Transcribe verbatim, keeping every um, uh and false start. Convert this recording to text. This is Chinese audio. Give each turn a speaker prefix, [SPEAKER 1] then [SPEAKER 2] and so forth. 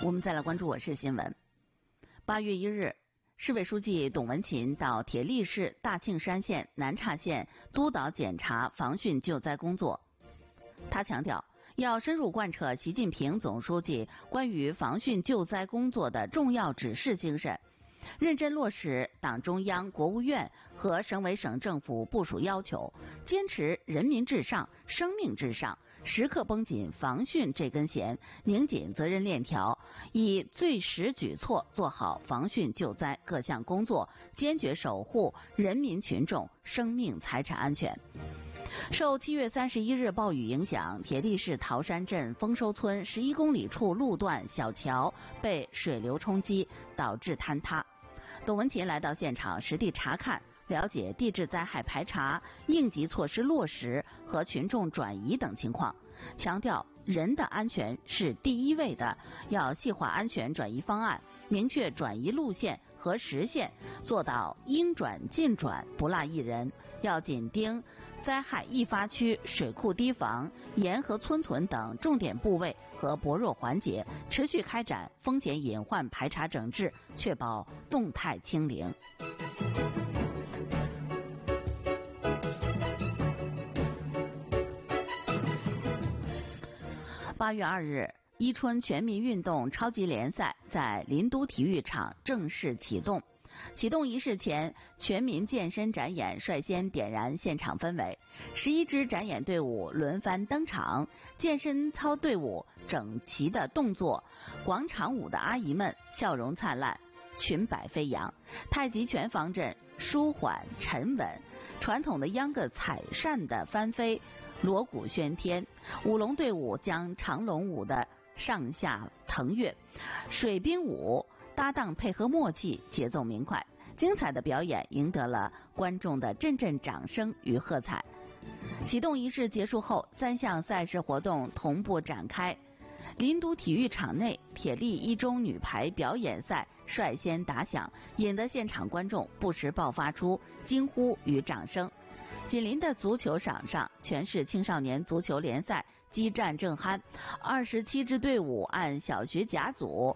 [SPEAKER 1] 我们再来关注我市新闻。八月一日，市委书记董文勤到铁力市大庆山县、南岔县督导检查防汛救灾工作。他强调，要深入贯彻习近平总书记关于防汛救灾工作的重要指示精神，认真落实党中央、国务院和省委省政府部署要求，坚持人民至上、生命至上，时刻绷紧防汛这根弦，拧紧责任链条，以最实举措做好防汛救灾各项工作，坚决守护人民群众生命财产安全。受七月三十一日暴雨影响，铁力市桃山镇丰收村十一公里处路段小桥被水流冲击，导致坍塌。董文勤来到现场实地查看，了解地质灾害排查、应急措施落实和群众转移等情况，强调人的安全是第一位的，要细化安全转移方案，明确转移路线和时限，做到应转尽转，不落一人。要紧盯灾害易发区、水库堤防、沿河村屯等重点部位和薄弱环节，持续开展风险隐患排查整治，确保动态清零。八月二日，伊春全民运动超级联赛在林都体育场正式启动。启动仪式前，全民健身展演率先点燃现场氛围，十一支展演队伍轮番登场，健身操队伍整齐的动作，广场舞的阿姨们笑容灿烂，裙摆飞扬，太极拳方阵舒缓沉稳，传统的秧歌彩扇的翻飞锣鼓喧天，舞龙队伍将长龙舞的上下腾跃，水兵舞搭档配合默契，节奏明快，精彩的表演赢得了观众的阵阵掌声与喝彩。启动仪式结束后，三项赛事活动同步展开。林都体育场内，铁力一中女排表演赛率先打响，引得现场观众不时爆发出惊呼与掌声。紧邻的足球场上，全市青少年足球联赛激战正酣，二十七支队伍按小学甲组